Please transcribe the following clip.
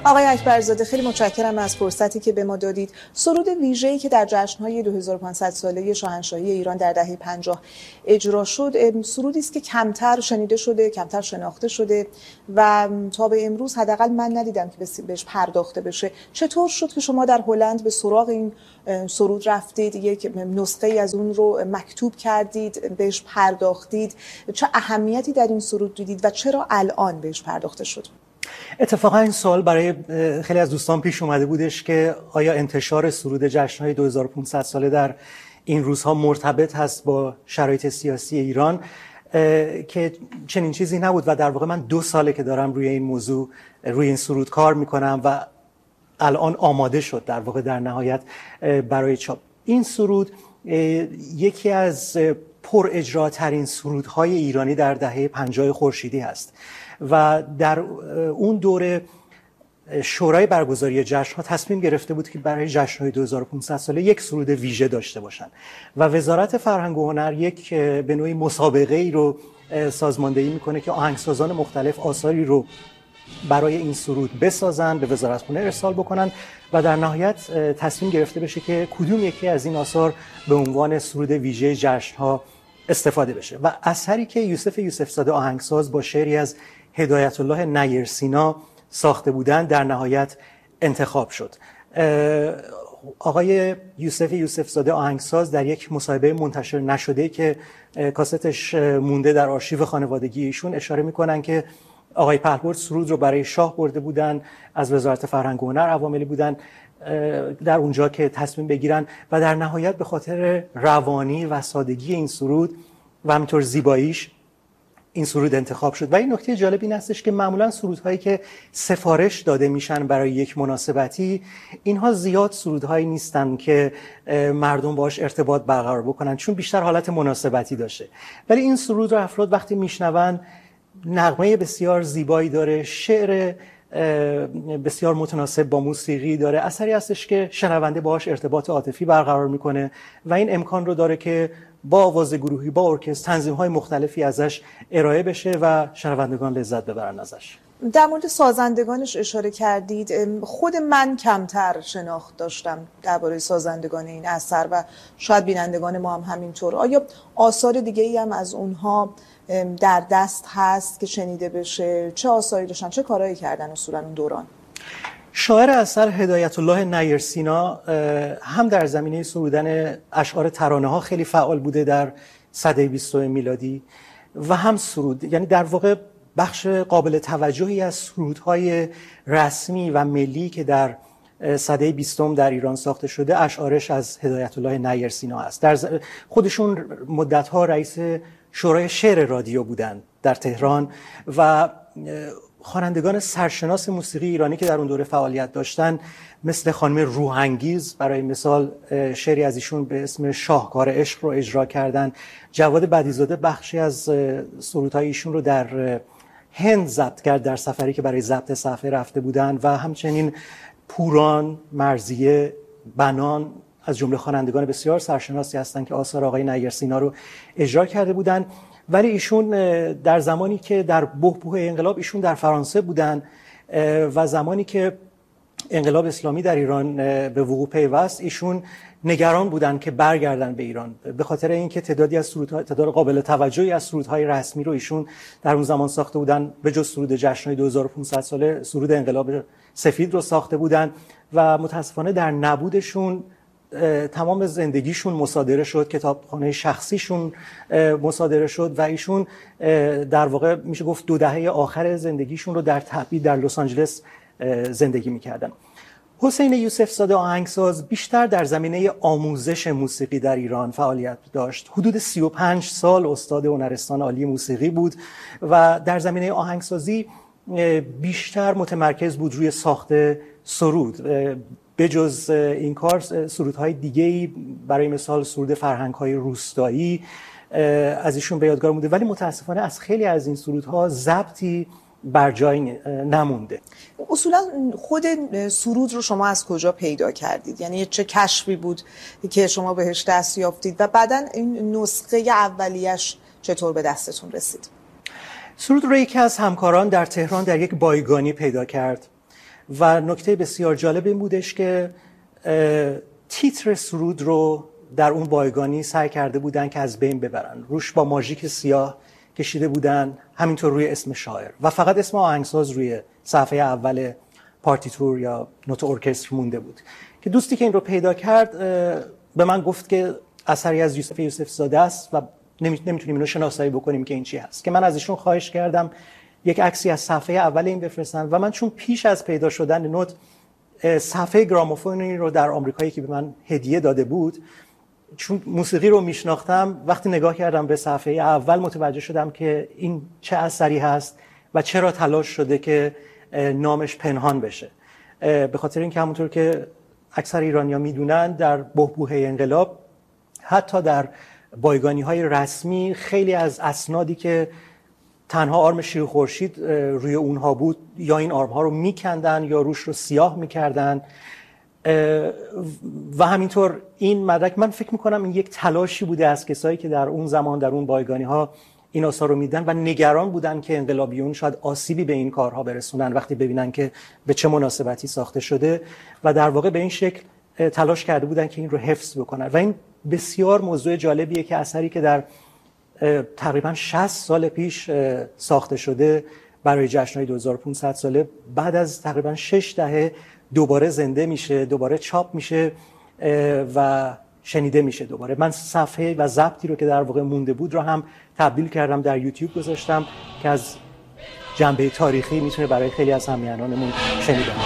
آقای اکبرزاده خیلی متشکرم از فرصتی که به ما دادید. سرود ویژه‌ای که در جشن‌های 2500 ساله شاهنشاهی ایران در دهه 50 اجرا شد، سرودی است که کمتر شنیده شده، کمتر شناخته شده و تا به امروز حداقل من ندیدم که بهش پرداخته بشه. چطور شد که شما در هلند به سراغ این سرود رفتید، یک نسخه از اون رو مکتوب کردید، بهش پرداختید؟ چه اهمیتی در این سرود دیدید و چرا الان بهش پرداخته شد؟ اتفاقا این سوال برای خیلی از دوستان پیش اومده بودش که آیا انتشار سرود جشن‌های 2500 ساله در این روزها مرتبط هست با شرایط سیاسی ایران، که چنین چیزی نبود و در واقع من 2 ساله که دارم روی این موضوع، روی این سرود کار میکنم و الان آماده شد در واقع در نهایت برای چاپ. این سرود یکی از پر اجراترین سرودهای ایرانی در دهه 50 خورشیدی هست و در اون دوره شورای برگزاری جشن‌ها تصمیم گرفته بود که برای جشن‌های 2500 ساله یک سرود ویژه داشته باشند و وزارت فرهنگ و هنر یک به نوعی مسابقه‌ای رو سازماندهی میکنه که آهنگسازان مختلف آثاری رو برای این سرود بسازن، به وزارتخونه ارسال بکنن و در نهایت تصمیم گرفته بشه که کدوم یکی از این آثار به عنوان سرود ویژه جشن‌ها استفاده بشه و اثری که یوسف زاده آهنگساز با شعری از هدایت الله نیرسینا ساخته بودن در نهایت انتخاب شد. آقای یوسف زاده آهنگساز در یک مصاحبه منتشر نشده که کاستش مونده در آرشیو خانوادگی ایشون اشاره میکنن که آقای پهلوان سرود رو برای شاه برده بودن، از وزارت فرهنگ و هنر عواملی بودن در اونجا که تصمیم بگیرن و در نهایت به خاطر روانی و سادگی این سرود و همینطور زیباییش این سرود انتخاب شد. و این نکته جالب این هستش که معمولا سرودهایی که سفارش داده میشن برای یک مناسبتی، اینها زیاد سرودهایی نیستن که مردم باش ارتباط برقرار بکنن، چون بیشتر حالت مناسبتی داشته. ولی این سرود رو افراد وقتی میشنون، نغمه بسیار زیبایی داره، شعر بسیار متناسب با موسیقی داره، اثری هستش که شنونده باهاش ارتباط عاطفی برقرار میکنه و این امکان رو داره که با آواز گروهی، با ارکستر، تنظیم‌های مختلفی ازش ارائه بشه و شنوندگان لذت ببرن ازش. در مورد سازندگانش اشاره کردید. خود من کمتر شناخت داشتم درباره سازندگان این اثر و شاید بینندگان ما هم همینطور. آیا آثار دیگه‌ای هم از اونها در دست هست که شنیده بشه؟ چه آثاری داشتن، چه کارهایی کردن اصولا اون دوران؟ شاعر اثر هدایت الله نیرسینا هم در زمینه سرودن اشعار ترانه‌ها خیلی فعال بوده در سده 20 میلادی و هم سرود، یعنی در واقع بخش قابل توجهی از سرودهای رسمی و ملی که در سده 20 در ایران ساخته شده اشعارش از هدایت الله نیرسینا است. در خودشون مدت‌ها رئیس شورای شعر رادیو بودند در تهران و خوانندگان سرشناس موسیقی ایرانی که در اون دوره فعالیت داشتن مثل خانم روحانگیز برای مثال شعری از ایشون به اسم شاهکار عشق رو اجرا کردن. جواد بدیع‌زاده بخشی از سرودهای ایشون رو در هند ضبط کرد در سفری که برای ضبط صفحه رفته بودن و همچنین پوران، مرضیه، بنان از جمله خوانندگان بسیار سرشناسی هستند که آثار آقای نیرسینا رو اجرا کرده بودند. ولی ایشون در زمانی که در بحبوح انقلاب ایشون در فرانسه بودن و زمانی که انقلاب اسلامی در ایران به وقوع پیوست، ایشون نگران بودن که برگردن به ایران به خاطر اینکه تعداد قابل توجهی از سرودهای رسمی رو ایشون در اون زمان ساخته بودن، به جز سرود جشن‌های 2500 ساله سرود انقلاب سفید رو ساخته بودن و متاسفانه در نبودشون تمام زندگیشون مصادره شد، کتابخانه شخصیشون مصادره شد و ایشون در واقع میشه گفت 2 دهه آخر زندگیشون رو در تبعید در لس آنجلس زندگی میکردن. حسین یوسف زاده آهنگساز بیشتر در زمینه آموزش موسیقی در ایران فعالیت داشت. حدود 35 سال استاد هنرستان عالی موسیقی بود و در زمینه آهنگسازی بیشتر متمرکز بود روی ساخت سرود. به جز این کار سرودهای دیگه‌ای برای مثال سرود فرهنگ‌های روستایی از ایشون به یادگار مونده، ولی متاسفانه از خیلی از این سرودها ضبطی بر جای نمونده. اصولا خود سرود رو شما از کجا پیدا کردید؟ یعنی چه کشفی بود که شما بهش دست یافتید و بعداً این نسخه اولیش چطور به دستتون رسید؟ سرود رو یکی از همکاران در تهران در یک بایگانی پیدا کرد و نکته بسیار جالب این بودش که تیتر سرود رو در اون بایگانی سعی کرده بودن که از بین ببرن، روش با ماژیک سیاه کشیده بودن، همینطور روی اسم شاعر و فقط اسم آهنگساز روی صفحه اول پارتیتور یا نوت ارکستر مونده بود. که دوستی که این رو پیدا کرد به من گفت که اثری از یوسف زاده است و نمیتونیم اینو شناسایی بکنیم که این چی هست. که من از ایشون خواهش کردم یک عکسی از صفحه اول این بفرستن و من چون پیش از پیدا شدن نوت صفحه گرامافونی رو در آمریکایی که به من هدیه داده بود، چون موسیقی رو میشناختم، وقتی نگاه کردم به صفحه اول متوجه شدم که این چه اثری هست و چرا تلاش شده که نامش پنهان بشه. به خاطر اینکه همونطور که اکثر ایرانی‌ها میدونن در بحبوحه انقلاب حتی در بایگانی‌های رسمی خیلی از اسنادی که تنها آرم شیر خورشید روی اونها بود یا این آرم‌ها رو میکندن یا روش رو سیاه میکردن و همینطور این مدرک من فکر میکنم این یک تلاشی بوده از کسایی که در اون زمان در اون بایگانی‌ها این آثار رو میدن و نگران بودن که انقلابیون شاید آسیبی به این کارها برسونن وقتی ببینن که به چه مناسبتی ساخته شده و در واقع به این شکل تلاش کرده بودن که این رو حفظ بکنن و این بسیار موضوع جالبیه که اثری که در تقریبا 60 سال پیش ساخته شده برای جشن‌های 2500 ساله بعد از تقریبا 6 دهه دوباره زنده میشه، دوباره چاپ میشه و شنیده میشه دوباره. من صفحه و ضبطی رو که در واقع مونده بود رو هم تبدیل کردم در یوتیوب گذاشتم که از جنبه تاریخی میتونه برای خیلی از همیهنانمون شنیده